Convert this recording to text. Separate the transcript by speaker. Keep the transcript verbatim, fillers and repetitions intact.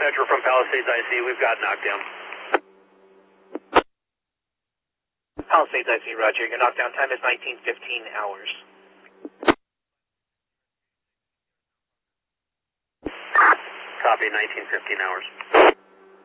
Speaker 1: Metro from Palisades I C, we've got knockdown.
Speaker 2: Palisades I C, roger. Your knockdown time is nineteen fifteen hours.
Speaker 1: Copy, nineteen fifteen hours.